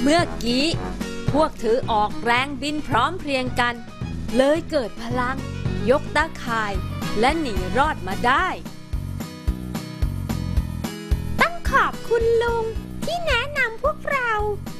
เมื่อกี้พวกเธอออกแรงบินพร้อมเพรียงกันเลยเกิดพลังยกตาข่ายและหนีรอดมาได้ต้องขอบคุณลุงที่แนะนำพวกเรา